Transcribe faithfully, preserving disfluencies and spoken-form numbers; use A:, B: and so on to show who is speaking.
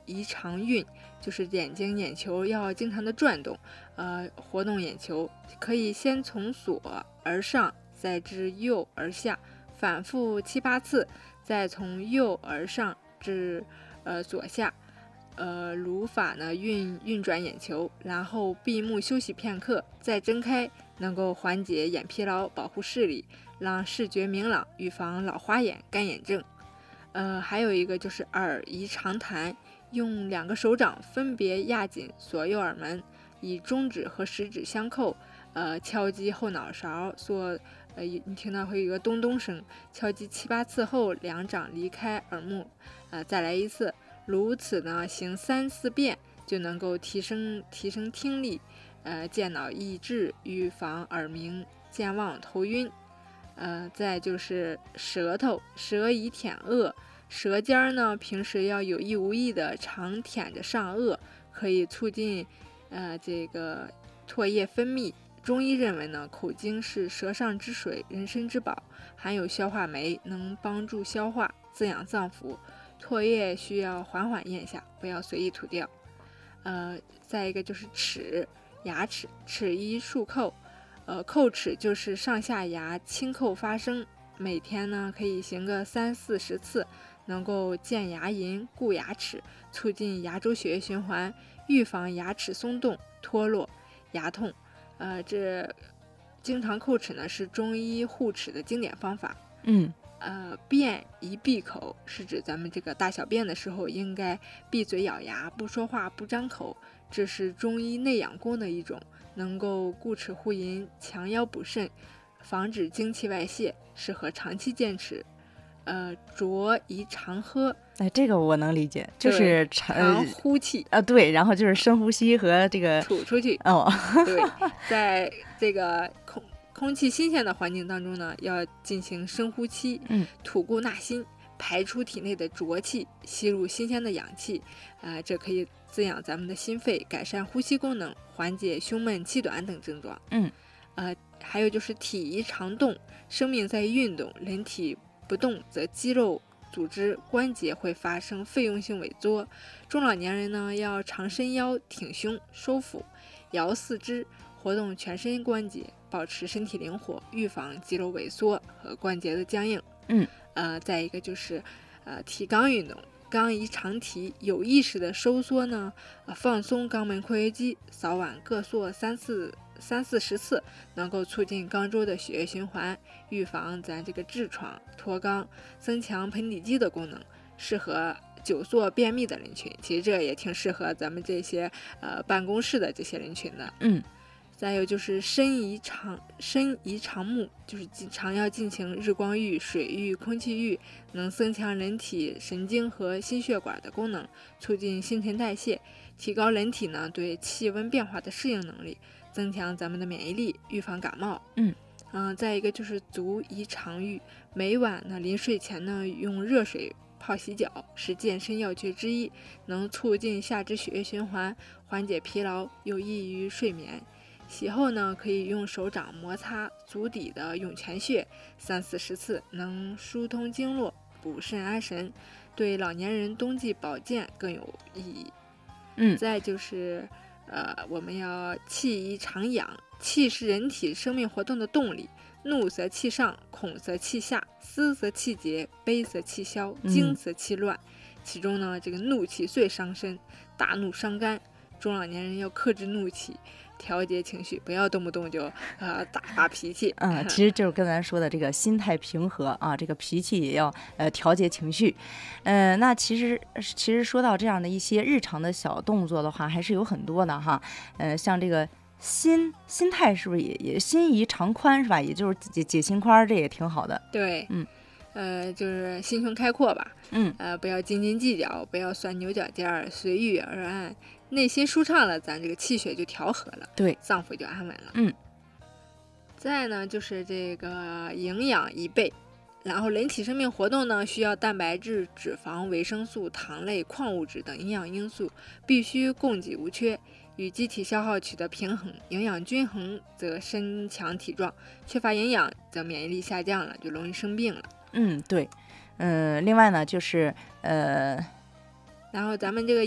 A: 宜常运，就是眼睛眼球要经常的转动，呃，活动眼球，可以先从左而上，再至右而下，反复七八次，再从右而上至呃左下。呃，如法呢运运转眼球，然后闭目休息片刻，再睁开，能够缓解眼疲劳，保护视力，让视觉明朗，预防老花眼、干眼症。呃，还有一个就是耳宜常弹，用两个手掌分别压紧左右耳门，以中指和食指相扣，呃，敲击后脑勺，做呃，你听到会有一个咚咚声，敲击七八次后，两掌离开耳目，呃，再来一次。如此呢，行三四遍就能够提升提升听力，呃，健脑益智，预防耳鸣、健忘、头晕。呃，再就是舌头，舌以舔腭，舌尖呢平时要有意无意的常舔着上颚，可以促进呃这个唾液分泌。中医认为呢，口经是舌上之水，人参之宝，含有消化酶，能帮助消化，滋养脏腑。唾液需要缓缓咽下，不要随意吐掉。呃，再一个就是齿，牙齿，齿宜竖扣，呃，扣齿就是上下牙轻扣发声，每天呢可以行个三四十次，能够健牙龈、固牙齿，促进牙周血液循环，预防牙齿松动、脱落、牙痛。呃，这经常扣齿呢是中医护齿的经典方法。
B: 嗯。
A: 呃，便宜闭口是指咱们这个大小便的时候应该闭嘴咬牙，不说话，不张口，这是中医内养功的一种，能够固齿护龈，强腰补肾，防止精气外泄，适合长期坚持。呃，浊宜常喝，
B: 哎，这个我能理解，就是
A: 常呼气
B: 啊，对，然后就是深呼吸和这个
A: 吐出去。
B: 哦，
A: 对，在这个空。空气新鲜的环境当中呢，要进行深呼吸，
B: 嗯，
A: 吐故纳新，排出体内的浊气，吸入新鲜的氧气，呃，这可以滋养咱们的心肺，改善呼吸功能，缓解胸闷气短等症状。
B: 嗯，
A: 呃，还有就是体宜常动，生命在于运动，人体不动则肌肉组织关节会发生费用性萎缩。中老年人呢，要常伸腰、挺胸、收腹、摇四肢，活动全身关节，保持身体灵活，预防肌肉萎缩和关节的僵硬。
B: 嗯，
A: 呃，再一个就是呃提肛运动，肛宜常提，有意识的收缩呢，呃、放松肛门括约肌，早晚各做三四三四十次，能够促进肛周的血液循环，预防咱这个痔疮、脱肛，增强盆底肌的功能，适合久坐便秘的人群。其实这也挺适合咱们这些呃办公室的这些人群的。
B: 嗯。
A: 再有就是身宜常身宜常目，就是常要进行日光浴、水浴、空气浴，能增强人体神经和心血管的功能，促进新陈代谢，提高人体呢对气温变化的适应能力，增强咱们的免疫力，预防感冒。
B: 嗯
A: 嗯、呃，再一个就是足宜常浴，每晚呢临睡前呢用热水泡洗脚，是健身要诀之一，能促进下肢血液循环，缓解疲劳，有益于睡眠。洗后呢，可以用手掌摩擦足底的涌泉穴，三四十次，能疏通经络，补肾安神，对老年人冬季保健更有意义。
B: 嗯，
A: 再就是呃，我们要气宜常养，气是人体生命活动的动力。怒则气上，恐则气下，思则气结，悲则气消，惊则气乱。嗯、其中呢，这个怒气最伤身，大怒伤肝。中老年人要克制怒气，调节情绪，不要动不动就呃大发脾气。
B: 嗯，其实就是跟咱说的这个心态平和啊，这个脾气也要呃调节情绪。嗯、呃，那其实其实说到这样的一些日常的小动作的话，还是有很多的哈。呃，像这个心心态是不是也也心宜常宽是吧？也就是解解心宽，这也挺好的。
A: 对，
B: 嗯。
A: 呃，就是心胸开阔吧，
B: 嗯，
A: 呃，不要斤斤计较，不要钻牛角尖儿，随遇而安，内心舒畅了，咱这个气血就调和了，
B: 对，
A: 脏腑就安稳了。
B: 嗯，
A: 再呢，就是这个营养宜备，然后人体生命活动呢，需要蛋白质、脂肪、维生素、糖类、矿物质等营养因素，必须供给无缺，与机体消耗取得平衡，营养均衡则身强体壮，缺乏营养则免疫力下降了，就容易生病了。
B: 嗯，对，嗯，另外呢，就是呃，
A: 然后咱们这个